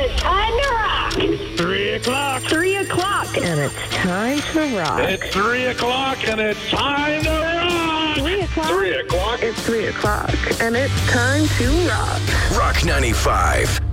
it's time to rock. 3 o'clock. 3 o'clock, and it's time to rock. It's 3 o'clock and it's time to rock. 3 o'clock. 3 o'clock. It's 3 o'clock, and it's time to rock. Rock 95.